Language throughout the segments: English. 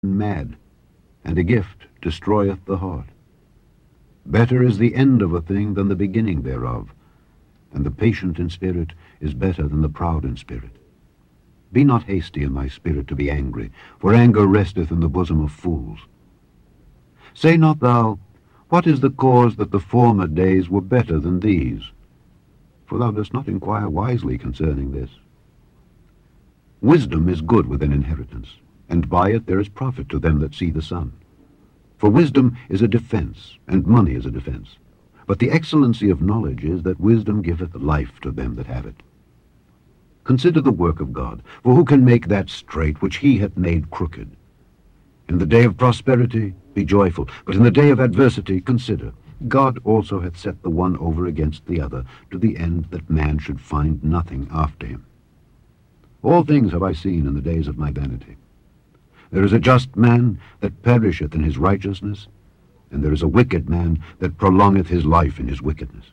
mad, and a gift destroyeth the heart. Better is the end of a thing than the beginning thereof, and the patient in spirit is better than the proud in spirit. Be not hasty in thy spirit to be angry, for anger resteth in the bosom of fools. Say not thou, What is the cause that the former days were better than these? For thou dost not inquire wisely concerning this. Wisdom is good with an inheritance, and by it there is profit to them that see the sun. For wisdom is a defense, and money is a defense. But the excellency of knowledge is that wisdom giveth life to them that have it. Consider the work of God, for who can make that straight which he hath made crooked? In the day of prosperity be joyful, but in the day of adversity consider. God also hath set the one over against the other, to the end that man should find nothing after him. All things have I seen in the days of my vanity. There is a just man that perisheth in his righteousness, and there is a wicked man that prolongeth his life in his wickedness.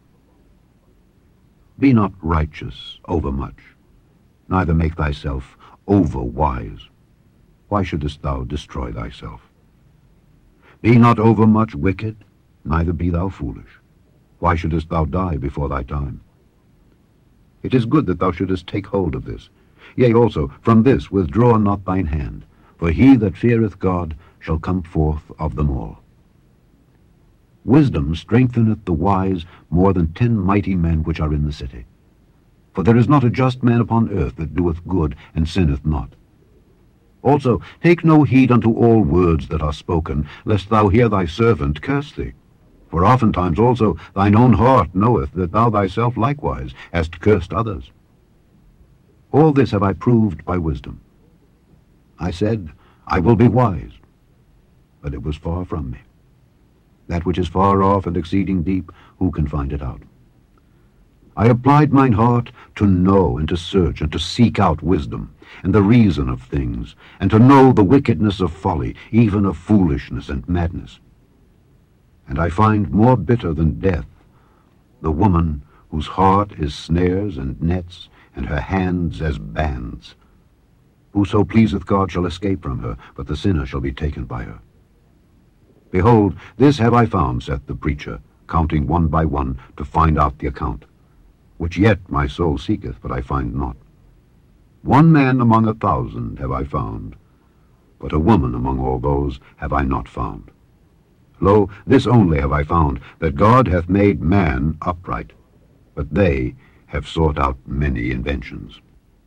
Be not righteous overmuch, neither make thyself over wise. Why shouldest thou destroy thyself? Be not overmuch wicked, neither be thou foolish. Why shouldest thou die before thy time? It is good that thou shouldest take hold of this. Yea, also, from this withdraw not thine hand, for he that feareth God shall come forth of them all. Wisdom strengtheneth the wise more than 10 mighty men which are in the city. For there is not a just man upon earth that doeth good and sinneth not. Also, take no heed unto all words that are spoken, lest thou hear thy servant curse thee. For oftentimes also thine own heart knoweth that thou thyself likewise hast cursed others. All this have I proved by wisdom. I said, I will be wise, but it was far from me. That which is far off and exceeding deep, who can find it out? I applied mine heart to know and to search and to seek out wisdom, and the reason of things, and to know the wickedness of folly, even of foolishness and madness. And I find more bitter than death the woman whose heart is snares and nets, and her hands as bands. Whoso pleaseth God shall escape from her, but the sinner shall be taken by her. Behold, this have I found, saith the preacher, counting one by one, to find out the account, which yet my soul seeketh, but I find not. One man among 1,000 have I found, but a woman among all those have I not found. Lo, this only have I found, that God hath made man upright, but they have sought out many inventions.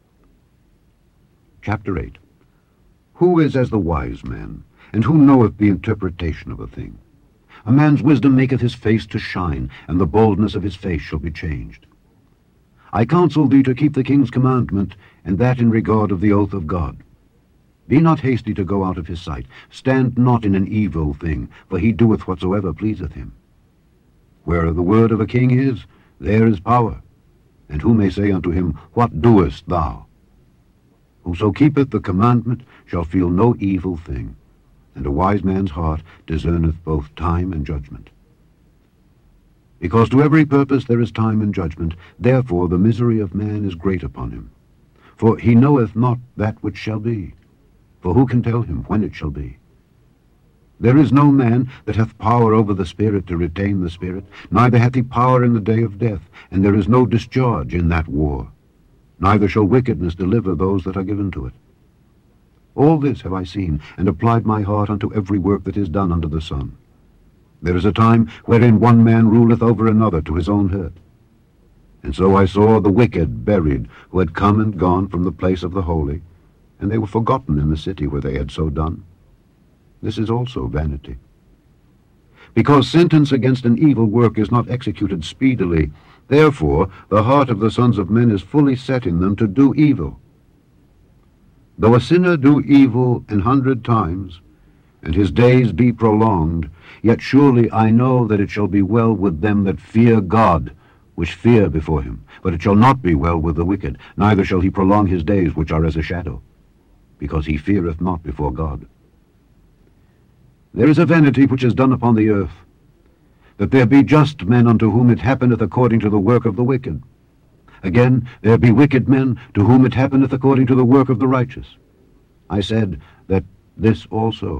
Chapter 8. Who is as the wise man, and who knoweth the interpretation of a thing? A man's wisdom maketh his face to shine, and the boldness of his face shall be changed. I counsel thee to keep the king's commandment, and that in regard of the oath of God. Be not hasty to go out of his sight. Stand not in an evil thing, for he doeth whatsoever pleaseth him. Where the word of a king is, there is power. And who may say unto him, What doest thou? Whoso keepeth the commandment shall feel no evil thing, and a wise man's heart discerneth both time and judgment. Because to every purpose there is time and judgment, therefore the misery of man is great upon him. For he knoweth not that which shall be, for who can tell him when it shall be? There is no man that hath power over the spirit to retain the spirit, neither hath he power in the day of death, and there is no discharge in that war. Neither shall wickedness deliver those that are given to it. All this have I seen, and applied my heart unto every work that is done under the sun. There is a time wherein one man ruleth over another to his own hurt. And so I saw the wicked buried, who had come and gone from the place of the holy, and they were forgotten in the city where they had so done. This is also vanity. Because sentence against an evil work is not executed speedily, therefore the heart of the sons of men is fully set in them to do evil. Though a sinner do evil 100 times, and his days be prolonged, yet surely I know that it shall be well with them that fear God, which fear before him. But it shall not be well with the wicked, neither shall he prolong his days which are as a shadow, because he feareth not before God. There is a vanity which is done upon the earth, that there be just men unto whom it happeneth according to the work of the wicked. Again, there be wicked men to whom it happeneth according to the work of the righteous. I said that This also